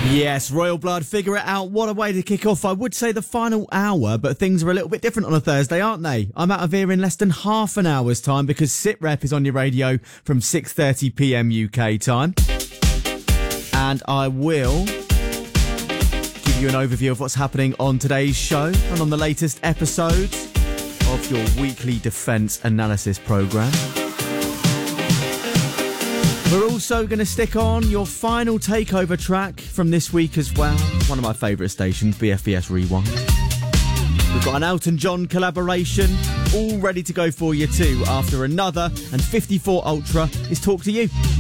Yes, Royal Blood, Figure It Out. What a way to kick off, I would say, the final hour, but things are a little bit different on a Thursday, aren't they? I'm out of here in less than half an hour's time because SitRep is on your radio from 6:30pm UK time. And I will give you an overview of what's happening on today's show and on the latest episodes of your weekly defence analysis programme. We're also going to stick on your final takeover track from this week as well. One of my favourite stations, BFBS Rewind. We've got an Elton John collaboration all ready to go for you too after another, and 54 Ultra is Talk to You.